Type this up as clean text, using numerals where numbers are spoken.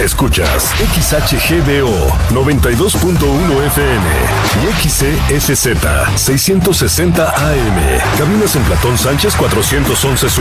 Escuchas XHGBO 92.1 FM y XCSZ 660 AM. Cabinas en Platón Sánchez 411 Sur.